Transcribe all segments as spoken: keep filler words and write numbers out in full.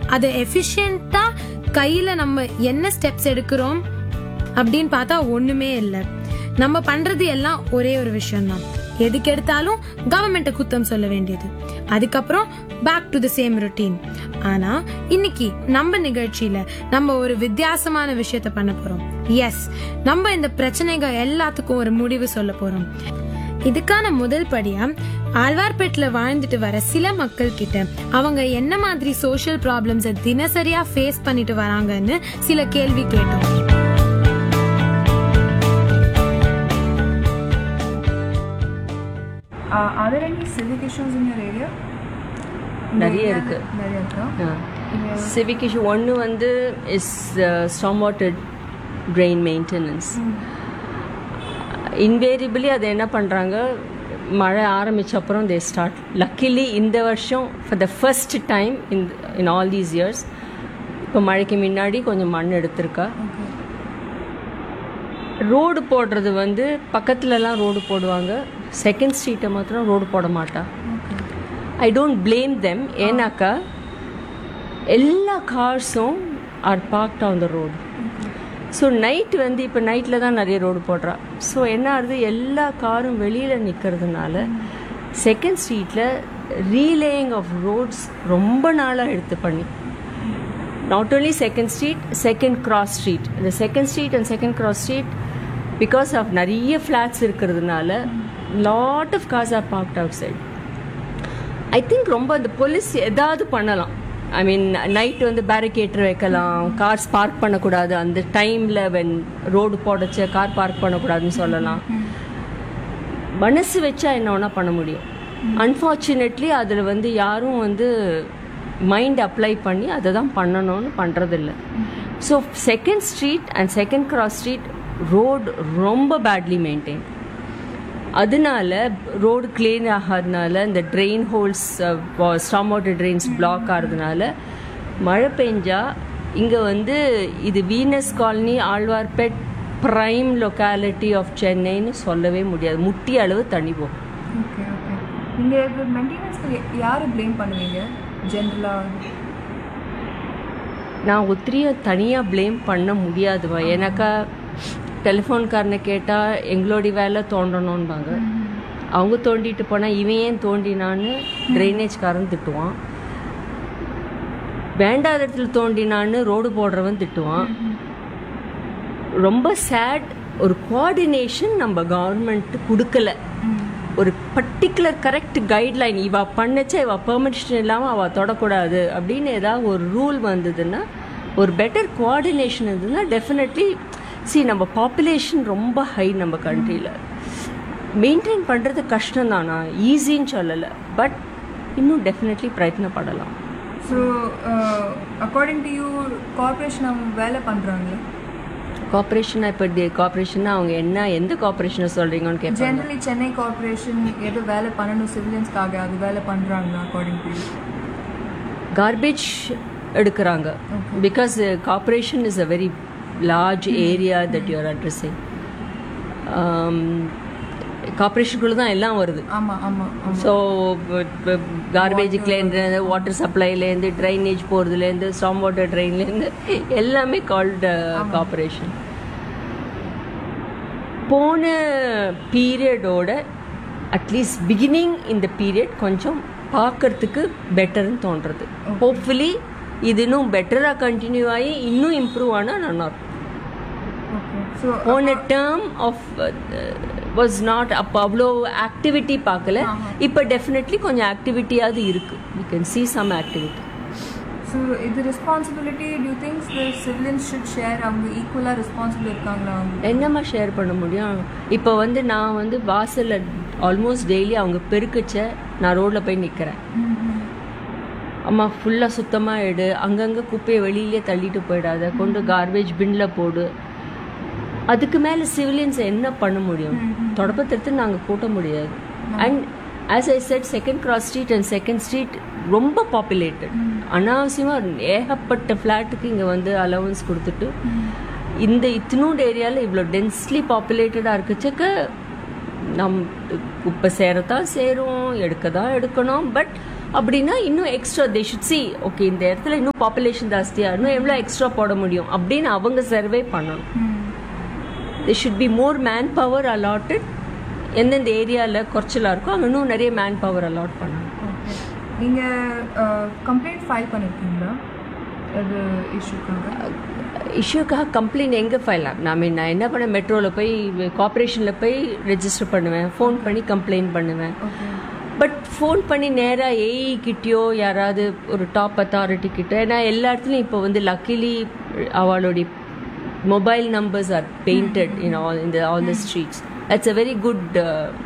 அது எஃபிஷியண்டா கையில நம்ம என்ன ஸ்டெப்ஸ் எடுக்கிறோம் அப்படின்னு பார்த்தா ஒண்ணுமே இல்லை. நம்ம பண்றது எல்லாம் ஒரே ஒரு விஷயம் தான். எதுக்கு எடுத்தாலும் கவர்மெண்ட்டை குத்தம் சொல்ல வேண்டியது, அதுக்கப்புறம் back to the same routine. ஆனா இன்னைக்கு நம்ம நிகழ்ச்சியில நம்ம ஒரு வித்தியாசமான விஷயத்த பண்ண போறோம். எஸ், நம்ம இந்த பிரச்சனைகள் எல்லாத்துக்கும் ஒரு முடிவு சொல்ல போறோம். இதுக்கான முதல் படியா ஆழ்வார்பேட்டில் வாழ்ந்துட்டு வர சில மக்கள் கிட்ட அவங்க என்ன மாதிரி சோஷியல் ப்ராப்ளம்ஸை தினசரியா ஃபேஸ் பண்ணிட்டு வராங்கன்னு சில கேள்வி கேட்டோம். Uh, are there any civic issues in your area? நிறைய இருக்கு. நிறைய இருக்கா? சிவிக் இஷ்யூ ஒன்று வந்து is storm water train maintenance. Invariably அதை என்ன பண்ணுறாங்க, மழை ஆரம்பித்த அப்புறம் தே ஸ்டார்ட். லக்கிலி இந்த வருஷம் for the first time in in all these years இப்போ மழைக்கு முன்னாடி கொஞ்சம் மண் எடுத்திருக்கா. ரோடு போடுறது வந்து பக்கத்துலலாம் ரோடு போடுவாங்க, செகண்ட் ஸ்ட்ரீட்டை மாத்திரம் ரோடு போட மாட்டா. I don't blame them. ஏன்னாக்கா எல்லா கார்ஸும் R barked on the road. So night வந்து இப்போ நைட்டில் தான் நிறைய ரோடு போடுறா. ஸோ என்ன ஆகுது, எல்லா காரும் வெளியில் நிற்கிறதுனால செகண்ட் ஸ்ட்ரீட்டில் ரீலேயிங் ஆஃப் ரோட்ஸ் ரொம்ப நாளாக எடுத்து பண்ணி, not only second street, second cross street. இந்த second street and second cross street because of நிறைய ஃப்ளாட்ஸ் இருக்கிறதுனால lot of cars R barked out side. I think ரொம்ப அந்த போலீஸ் ஏதாவது பண்ணலாம். ஐ மீன் நைட் வந்து பேரிகேட்டர் வைக்கலாம், கார்ஸ் பார்க் பண்ணக்கூடாது அந்த டைமில், வென் ரோடு போடச்ச கார் பார்க் பண்ணக்கூடாதுன்னு சொல்லலாம். மனசு வச்சா என்ன வேணால் பண்ண முடியும். அன்ஃபார்ச்சுனேட்லி அதில் வந்து யாரும் வந்து மைண்ட் அப்ளை பண்ணி அதை தான் பண்ணணும்னு பண்ணுறதில்ல. So second street and second cross street road ரொம்ப பேட்லி மெயின்டைன். அதனால ரோடு கிளீன் ஆகாதனால இந்த train holes, storm water trains black ஆகிறதுனால மழை பெஞ்சா இங்கே வந்து இது Venus colony, Alwarpet prime locality of சென்னைன்னு சொல்லவே முடியாது. முட்டி அளவு தண்ணி போகும். ஓகே ஓகே நீங்கள் இப்போ மெயின்டெனன்ஸ்க்கு யாரை ப்ளேம் பண்ணுவீங்க ஜென்ரலாக? நான் ஒத்திரியும் தனியாக ப்ளேம் பண்ண முடியாதுவா. ஏன்னாக்கா டெலிஃபோன்காரனை கேட்டால் எங்களோடைய வேலை தோண்டணும்பாங்க. அவங்க தோண்டிட்டு போனால் இவன் ஏன் தோண்டினான்னு ட்ரைனேஜ்காரன் திட்டுவான். வேண்டாத இடத்துல தோண்டினான்னு ரோடு போடுறவன் திட்டுவான். ரொம்ப சேட். ஒரு கோஆர்டினேஷன் நம்ம கவர்மெண்ட் கொடுக்கல. ஒரு பர்டிகுலர் கரெக்ட் கைட்லைன், இவா பண்ணச்சா இவா பெர்மிஷன் இல்லாமல் அவள் தொடக்கூடாது அப்படின்னு ஏதாவது ஒரு ரூல் வந்ததுன்னா, ஒரு பெட்டர் கோஆர்டினேஷன் இருந்ததுன்னா டெஃபினெட்லி. சி, நம்ம பாப்புலேஷன் ரொம்ப ஹை நம்ம கண்ட்ரியில். மெயின்டைன் பண்ணுறது கஷ்டம் தானா, ஈஸின்னு சொல்லலை, பட் இன்னும் definitely பிரயத்னப்படலாம். So according to you corporation அவங்க வேலை பண்ணுறாங்களே? கார்பரேஷனாக இப்போ கார்பரேஷன்னா அவங்க என்ன எந்த கார்பரேஷனை சொல்கிறீங்கன்னு கேட்பாங்க. ஜென்ரலி சென்னை கார்பரேஷன் எது வேலை பண்ணணும் சிவிலியன்ஸ்க்காக, அது வேலை பண்ணுறாங்களா அக்கார்டிங் டு யூ? கார்பேஜ் எடுக்கிறாங்க. Because corporation is a very large area that you are addressing. um கார்பரேஷனுக்குள்ள தான் எல்லாம் வருது. ஆமாம் ஆமாம். So கார்பேஜுக்குலேருந்து, water சப்ளைலேருந்து, drainage போகிறதுலேருந்து, storm water ட்ரெயின்லேருந்து எல்லாமே கால்டு கார்பரேஷன். போன பீரியடோட அட்லீஸ்ட் பிகினிங் இந்த பீரியட் கொஞ்சம் பார்க்கறதுக்கு பெட்டர்னு தோன்றது. ஹோப்ஃபுல்லி இது இன்னும் பெட்டராக கண்டினியூ ஆகி இன்னும் இம்ப்ரூவ் ஆனால் நல்லாயிருக்கும். போன டேர்ம் ஆஃப் வாஸ் நாட் அப்போ அவ்வளோ ஆக்டிவிட்டி பார்க்கல. இப்போ டெஃபினெட்லி கொஞ்சம் ஆக்டிவிட்டியாவது இருக்குது. You can see some activity. So இது responsibility to you think the civilians should share? அவங்க ஈக்குவலாக ரெஸ்பான்சிபிள் இருக்காங்களா? என்னம்மா ஷேர் பண்ண முடியும்? இப்போ வந்து நான் வந்து வாசலில் ஆல்மோஸ்ட் டெய்லி அவங்க பெருக்கச்ச நான் ரோட்டில் போய் நிற்கிறேன். அம்மா ஃபுல்லாக சுத்தமாக எடு, அங்கங்கே குப்பையை வெளியிலே தள்ளிட்டு போயிடாத, கொண்டு கார்பேஜ் பின்னில் போடு. அதுக்கு மேலே சிவிலியன்ஸை என்ன பண்ண முடியும்? தொடப்பத்திற்கு நாங்கள் கூட்ட முடியாது. And as I set, second cross street and second street ரொம்ப பாப்புலேட்டட். அனாவசியமாக ஏகப்பட்ட ஃப்ளாட்டுக்கு இங்கே வந்து அலவன்ஸ் கொடுத்துட்டு இந்த இத்தினூண்டு ஏரியாவில் இவ்வளோ டென்ஸ்லி பாப்புலேட்டடாக இருக்குச்சக்க நம் குப்பை சேரத்தான் சேரும், எடுக்க தான் எடுக்கணும். பட் அப்படின்னா இன்னும் extra they should see okay இந்த இடத்துல இன்னும் பாப்புலேஷன் ஜாஸ்தியா இன்னும் எவ்வளோ எக்ஸ்ட்ரா போட முடியும் அப்படின்னு அவங்க சர்வே பண்ணணும். They should be more man power allotted. எந்தெந்த ஏரியாவில் குறைச்சலாக இருக்கோ அங்கே இன்னும் நிறைய மேன் பவர் அலாட் பண்ணணும். நீங்கள் கம்ப்ளைண்ட் ஃபைல் பண்ணியிருக்கீங்களா அது இஷ்யூக்காக? இஷ்யூக்காக கம்ப்ளைண்ட் எங்கே ஃபைல் ஆகும்? ஐ மீன் நான் என்ன பண்ணேன், மெட்ரோவில் போய் கார்பரேஷனில் போய் ரெஜிஸ்டர் பண்ணுவேன், ஃபோன் பண்ணி கம்ப்ளைண்ட் பண்ணுவேன். பட் ஃபோன் பண்ணி நேராக ஏஇ கிட்டேயோ யாராவது ஒரு டாப் அத்தாரிட்டி கிட்ட, ஏன்னா எல்லா இடத்துலையும் இப்போ வந்து லக்கிலி அவளுடைய mobile numbers are painted in all in the all the streets. That's a very good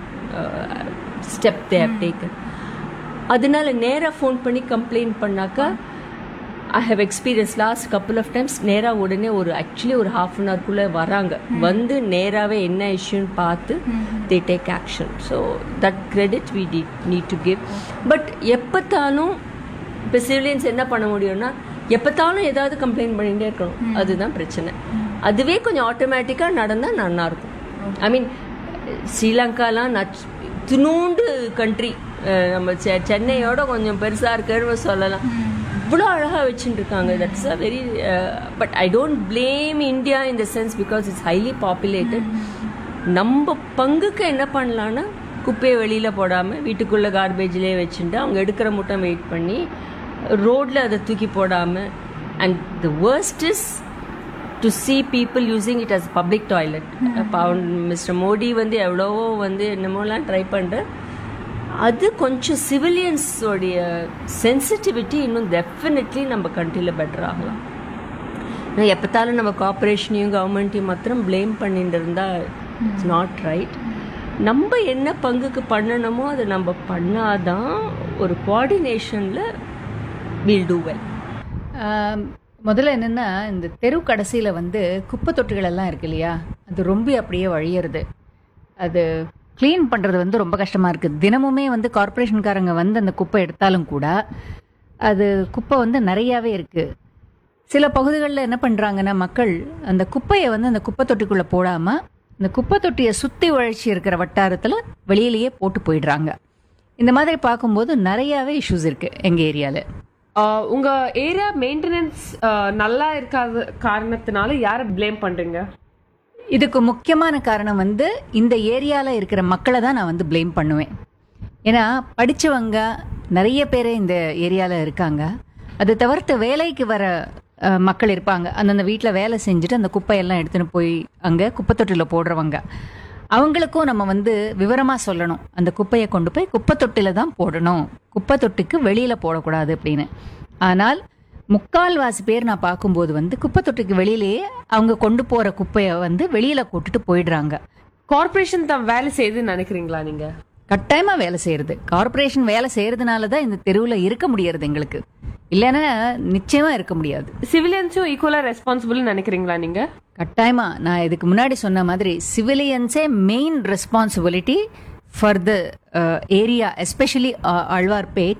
step they have taken. அதனால நேராக ஃபோன் பண்ணி கம்ப்ளைண்ட் பண்ணாக்கா I have experience last couple of times நேராக உடனே ஒரு ஆக்சுவலி ஒரு ஹாஃப் அன் ஹவர்க்குள்ளே வராங்க, வந்து நேராகவே என்ன இஷ்யூன்னு பார்த்து they take action. So that credit we D need to give. But எப்போத்தாலும் இப்போ சிவிலியன்ஸ் என்ன பண்ண முடியும்னா எப்போத்தாலும் ஏதாவது கம்ப்ளைண்ட் பண்ணிகிட்டே இருக்கணும், அதுதான் பிரச்சனை. அதுவே கொஞ்சம் ஆட்டோமேட்டிக்காக நடந்தால் நல்லாயிருக்கும். ஐ மீன் ஸ்ரீலங்காலாம் நச் துணூண்டு கண்ட்ரி, நம்ம செ சென்னையோட கொஞ்சம் பெருசாக இருக்குன்னு சொல்லலாம். இவ்வளோ அழகாக வச்சுட்டு இருக்காங்க. That's a very but I don't blame India in the sense because it's highly populated. நம்ம பங்குக்கு என்ன பண்ணலான்னா குப்பையை வெளியில் போடாமல் வீட்டுக்குள்ளே கார்பேஜ்லேயே வச்சுட்டு அவங்க எடுக்கிற மட்டும் வெயிட் பண்ணி ரோட்டில் அதை தூக்கி போடாமல். And the worst is to see people using it as a public toilet. அப்போ மிஸ்டர் மோடி வந்து எவ்வளவோ வந்து என்னமோலாம் ட்ரை பண்ணுற, அது கொஞ்சம் சிவிலியன்ஸோடைய சென்சிட்டிவிட்டி இன்னும் டெஃபினெட்லி நம்ம கண்ட்ரியில் பெட்டர் ஆகலாம். ஆனால் எப்போத்தாலும் நம்ம கார்பரேஷனையும் கவர்மெண்ட்டையும் மாத்திரம் ப்ளேம் பண்ணிட்டு இருந்தால் இட்ஸ் நாட் ரைட். நம்ம என்ன பங்குக்கு பண்ணணுமோ அதை நம்ம பண்ணாதான் ஒரு கோஆர்டினேஷனில் வில் டூ வெல். முதல்ல என்னென்னா இந்த தெரு கடைசியில் வந்து குப்பை தொட்டிகள் எல்லாம் இருக்கு இல்லையா, அது ரொம்ப அப்படியே வழியிறது. அது க்ளீன் பண்ணுறது வந்து ரொம்ப கஷ்டமாக இருக்குது. தினமுமே வந்து கார்பரேஷன்காரங்க வந்து அந்த குப்பை எடுத்தாலும் கூட அது குப்பை வந்து நிறையாவே இருக்குது. சில பகுதிகளில் என்ன பண்ணுறாங்கன்னா மக்கள் அந்த குப்பையை வந்து அந்த குப்பை தொட்டிக்குள்ளே போடாமல் இந்த குப்பை தொட்டியை சுற்றி உழைச்சி இருக்கிற வட்டாரத்தில் வெளியிலேயே போட்டு போயிடுறாங்க. இந்த மாதிரி பார்க்கும்போது நிறையாவே இஷ்யூஸ் இருக்குது எங்கள் ஏரியாவில். உங்க ஏரியா மெயின்டெனன்ஸ் நல்லா இருக்காத காரணத்தினால யாரை ப்ளேம் பண்றீங்க? இதுக்கு முக்கியமான காரணம் வந்து இந்த ஏரியாவில் இருக்கிற மக்களை தான் நான் வந்து ப்ளேம் பண்ணுவேன். ஏன்னா படித்தவங்க நிறைய பேர் இந்த ஏரியாவில் இருக்காங்க. அது தவிர்த்து வேலைக்கு வர மக்கள் இருப்பாங்க, அந்தந்த வீட்டில் வேலை செஞ்சுட்டு அந்த குப்பையெல்லாம் எடுத்துன்னு போய் அங்கே குப்பை தொட்டியில் போடுறவங்க. அவங்களுக்கும் நம்ம வந்து விவரமாக சொல்லணும், அந்த குப்பையை கொண்டு போய் குப்பை தொட்டியில் தான் போடணும், குப்பை தொட்டிக்கு வெளியில் போடக்கூடாது அப்படின்னு. ஆனால் முக்கால்வாசி பேர் நான் பார்க்கும்போது வந்து குப்பை தொட்டிக்கு வெளியிலேயே அவங்க கொண்டு போகிற குப்பையை வந்து வெளியில் போட்டுட்டு போயிடுறாங்க. கார்பரேஷன் தான் வேலை செய்யுதுன்னு நினைக்கிறீங்களா நீங்க? கட்டாயமாக வேலை செய்கிறது. கார்பரேஷன் வேலை செய்கிறதுனால தான் இந்த தெருவில் இருக்க முடியறது எங்களுக்கு, இல்லைன்னா நிச்சயமா இருக்க முடியாது. சிவிலியன்ஸும் ஈக்குவலா ரெஸ்பான்சிபிள் நினைக்கிறீங்களா நீங்க? கட்டாயமா. நான் இதுக்கு முன்னாடி சொன்ன மாதிரி சிவிலியன்ஸே main responsibility for the area, especially Alwarpet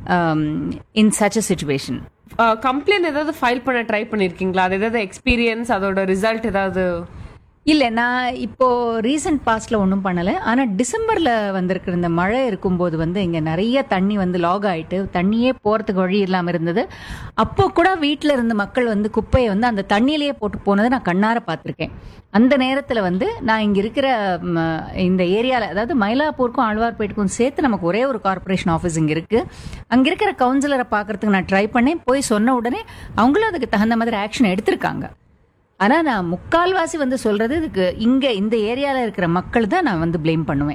in such a situation. Complaint ஏதாவது ஃபைல் பண்ண ட்ரை பண்ணிருக்கீங்களா? அது ஏதாவது எக்ஸ்பீரியன்ஸ், அதோட ரிசல்ட் ஏதாவது? இல்லை, நான் இப்போது ரீசெண்ட் பாஸ்டில் ஒன்றும் பண்ணலை. ஆனால் டிசம்பரில் வந்திருக்கிற இந்த மழை இருக்கும்போது வந்து இங்கே நிறைய தண்ணி வந்து லாக் ஆகிட்டு தண்ணியே போகிறதுக்கு வழி இல்லாமல் இருந்தது. அப்போ கூட வீட்டில் இருந்த மக்கள் வந்து குப்பையை வந்து அந்த தண்ணியிலேயே போட்டு போனதை நான் கண்ணார பார்த்துருக்கேன். அந்த நேரத்தில் வந்து நான் இங்கே இருக்கிற இந்த ஏரியாவில், அதாவது மயிலாப்பூருக்கும் ஆழ்வார்பேட்டுக்கும் சேர்த்து நமக்கு ஒரே ஒரு கார்பரேஷன் ஆஃபீஸ் இங்கே இருக்குது. அங்கே இருக்கிற கவுன்சிலரை பார்க்குறதுக்கு நான் ட்ரை பண்ணேன். போய் சொன்ன உடனே அவங்களும் அதுக்கு தகுந்த மாதிரி ஆக்ஷன் எடுத்திருக்காங்க. ஆனால் நான் முக்கால்வாசி வந்து சொல்றது இதுக்கு இங்கே இந்த ஏரியாவில் இருக்கிற மக்கள் தான் நான் வந்து ப்ளேம் பண்ணுவேன்.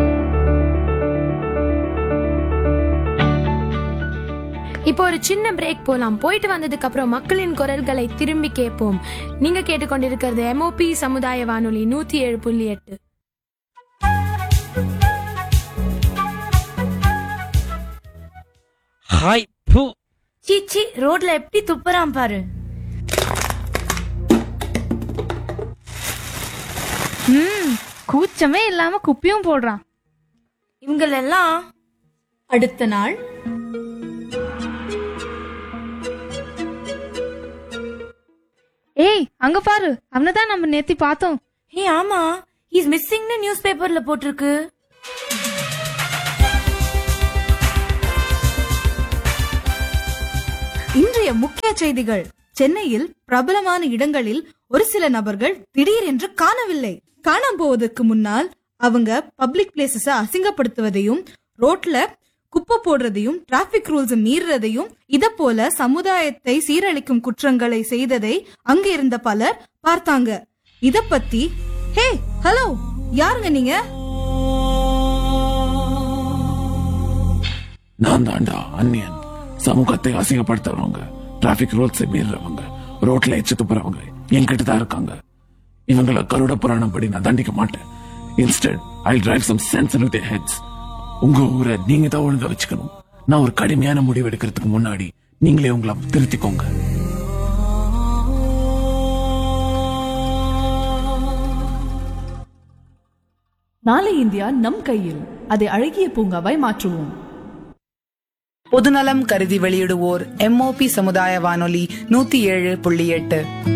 இப்போ ஒரு சின்ன பிரேக் போலாம். போயிட்டு வந்ததுக்கு அப்புறம் மக்களின் குரல்களை திரும்பி கேட்போம். நீங்க கேட்டுக்கொண்டிருக்கிறது எம்ஓபி சமுதாய வானொலி நூத்தி ஏழு புள்ளி எட்டு. ஹாய் பூ சீச்சி, ரோட்ல எப்படி துப்புறான் பாரு. ம் கூச்சமே இல்லாம குப்பியும் போடுறான். இவங்களெல்லாம் அடுத்த நாள் ஏய் அங்க பாரு, அவனதான் நம்ம நேத்தி பார்த்தோம். ஏய் ஆமா, இஸ் மிஸ்ஸிங்னு நியூஸ் பேப்பர்ல போட்டிருக்கு. இன்றைய முக்கிய செய்திகள். சென்னையில் பிரபலமான இடங்களில் ஒரு சில நபர்கள் திடீரென்று காணவில்லை. காணாம போவதற்கு முன்னால் அவங்க பப்ளிக் பிளேசஸ அசிங்கப்படுத்துவதையும், ரோட்ல குப்பை போடுறதையும், டிராபிக் ரூல்ஸ் மீறதையும், இத போல சமுதாயத்தை சீரழிக்கும் குற்றங்களை செய்ததை அங்க இருந்த பலர் பார்த்தாங்க. இத பத்தி, ஹே ஹலோ, யாருங்க நீங்க? நான் தாண்டா அந்நியன். சமூகத்தை அசிங்கப்படுத்துறவங்க, டிராபிக் ரூல்ஸை மீறவங்க, ரோட்ல எச்சு துப்புறவங்க என்கிட்ட தான் இருக்காங்க. இவங்களை கருட புராணம் படி நான் தண்டிக்க மாட்டேன். இன்ஸ்டெட் ஐ டிரைவ் சம் சென்ஸ் இன்டு தேர் ஹெட்ஸ். உங்க ஊரை நீங்க தான் ஒழுங்கா வச்சுக்கணும். நான் ஒரு கடுமையான முடிவு எடுக்கிறதுக்கு முன்னாடி நீங்களே உங்களை திருத்திக்கோங்க. நாளை இந்தியா நம் கையில். அதை அழகிய பூங்காவாய் மாற்றுவோம். பொதுநலம் கருதி வெளியிடுவோர் எம்ஓபி சமுதாய வானொலி நூத்தி ஏழு புள்ளி எட்டு.